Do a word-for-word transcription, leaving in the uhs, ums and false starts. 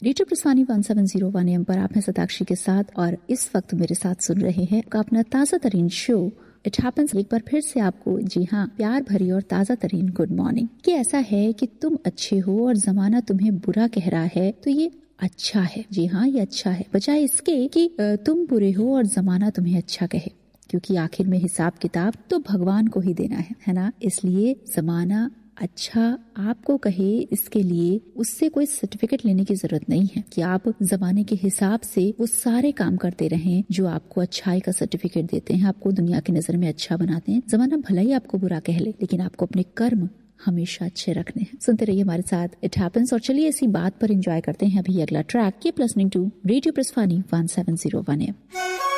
Radio प्रस्थानी one seven zero one M पर आप हैं सताक्षी के साथ और इस वक्त मेरे साथ सुन रहे हैं का अपना ताजा तरीन शो इट हैपेंस। एक बार फिर से आपको जी हाँ प्यार भरी और ताजा तरीन गुड मॉर्निंग। कि ऐसा है कि तुम अच्छे हो और जमाना तुम्हें बुरा कह रहा है तो ये अच्छा है। जी हाँ ये अच्छा है, बजाय इसके कि तुम बुरे हो और जमाना तुम्हें अच्छा कहे, क्योंकि आखिर में हिसाब किताब तो भगवान को ही देना है, है ना। इसलिए जमाना अच्छा आपको कहे, इसके लिए उससे कोई सर्टिफिकेट लेने की जरूरत नहीं है कि आप जमाने के हिसाब से वो सारे काम करते रहें जो आपको अच्छाई का सर्टिफिकेट देते हैं, आपको दुनिया की नजर में अच्छा बनाते हैं। जमाना भला ही आपको बुरा कह ले, लेकिन आपको अपने कर्म हमेशा अच्छे रखने हैं। सुनते रहिए हमारे साथ इट हैपेंस और चलिए इसी बात पर एंजॉय करते हैं अभी अगला track. Keep listening to radio प्रस्थानी one seven zero one M.